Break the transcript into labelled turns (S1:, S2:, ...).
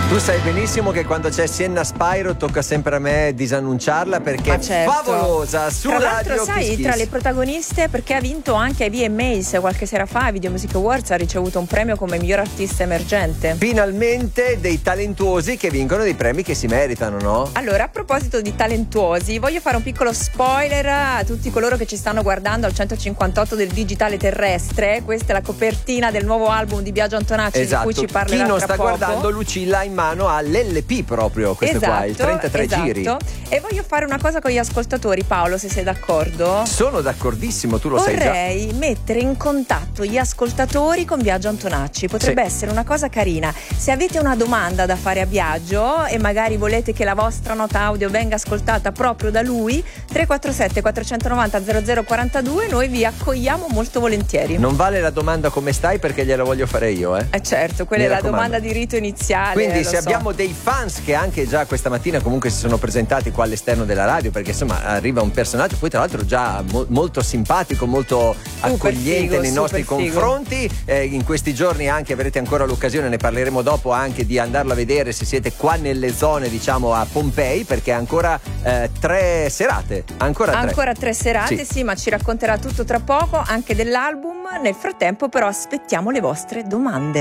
S1: Tu sai benissimo che quando c'è Sienna Spyro tocca sempre a me disannunciarla perché è favolosa su
S2: tra l'altro,
S1: Radio
S2: sai,
S1: Kiss Kiss.
S2: tra le protagoniste, perché ha vinto anche ai VMAs qualche sera fa ai Video Music Awards, ha ricevuto un premio come miglior artista emergente.
S1: Finalmente dei talentuosi che vincono dei premi che si meritano, no?
S2: Allora, a proposito di talentuosi, voglio fare un piccolo spoiler a tutti coloro che ci stanno guardando al 158 del Digitale Terrestre. Questa è la copertina del nuovo album di Biagio Antonacci,
S1: Esatto.
S2: di cui ci parlerà
S1: Chi non
S2: tra
S1: sta
S2: poco.
S1: guardando, Lucilla ha in mano all'LP proprio, questo qua, il 33 giri.
S2: E voglio fare una cosa con gli ascoltatori, Paolo, se sei d'accordo.
S1: Sono d'accordissimo, tu lo sai già.
S2: Vorrei mettere in contatto gli ascoltatori con Biagio Antonacci. Potrebbe essere una cosa carina. Se avete una domanda da fare a Biagio e magari volete che la vostra nota audio venga ascoltata proprio da lui, 347 490 0042, noi vi accogliamo molto volentieri.
S1: Non vale la domanda come stai perché gliela voglio fare io,
S2: Certo, quella
S1: Mi
S2: è la
S1: raccomando.
S2: domanda di rito iniziale.
S1: Quindi
S2: lo
S1: se
S2: so.
S1: abbiamo dei fans che anche già questa mattina comunque si sono presentati qua all'esterno della radio, perché insomma arriva un personaggio poi tra l'altro già molto simpatico, molto accogliente
S2: figo,
S1: nei nostri
S2: super figo.
S1: confronti, in questi giorni anche avrete ancora l'occasione, ne parleremo dopo, anche di andarlo a vedere se siete qua nelle zone, diciamo a Pompei, perché ancora 3 serate, ancora
S2: 3 serate, sì, ma ci racconterà tutto tra poco, anche dell'album. Nel frattempo però aspettiamo le vostre domande.